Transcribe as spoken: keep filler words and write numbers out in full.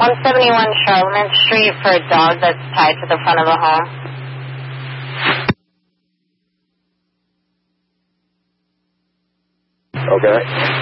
one seventy-one Charlemagne Street for a dog that's tied to the front of the home. Okay.